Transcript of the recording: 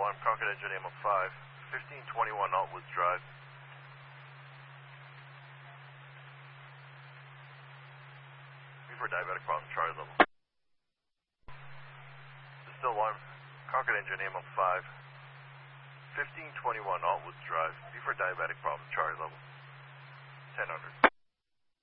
alarm, Concord engine AMO 5, 1521 Altwoods Drive. For diabetic problem, Charlie level. Still alarm, Concord engine AMO 5, 1521 Altwoods Drive. For diabetic problem, Charlie level. 1000.